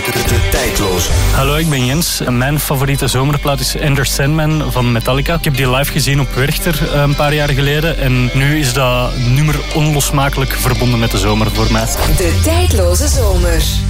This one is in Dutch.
De tijdloze. Hallo, ik ben Jens. Mijn favoriete zomerplaat is Enter Sandman van Metallica. Ik heb die live gezien op Werchter een paar jaar geleden. En nu is dat nummer onlosmakelijk verbonden met de zomer voor mij. De tijdloze zomer.